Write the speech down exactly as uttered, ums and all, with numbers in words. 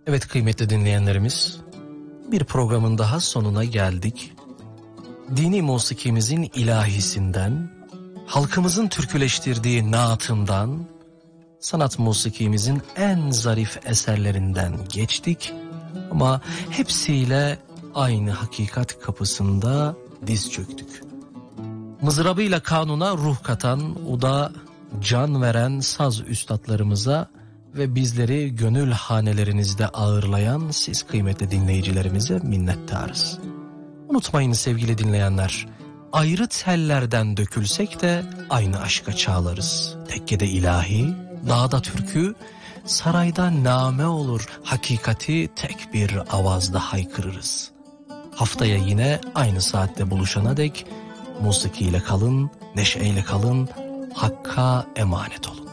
Evet kıymetli dinleyenlerimiz, bir programın daha sonuna geldik. Dini musikimizin ilahisinden, halkımızın türküleştirdiği naatından, sanat musikimizin en zarif eserlerinden geçtik. Ama hepsiyle aynı hakikat kapısında diz çöktük. Mızrabıyla kanuna ruh katan, uda can veren saz üstadlarımıza ve bizleri gönül hanelerinizde ağırlayan siz kıymetli dinleyicilerimize minnettarız. Unutmayın sevgili dinleyenler, ayrı tellerden dökülsek de aynı aşka çağlarız. Tekkede ilahi, dağda türkü, sarayda name olur, hakikati tek bir avazda haykırırız. Haftaya yine aynı saatte buluşana dek musikiyle kalın, neşeyle kalın, Hakk'a emanet olun.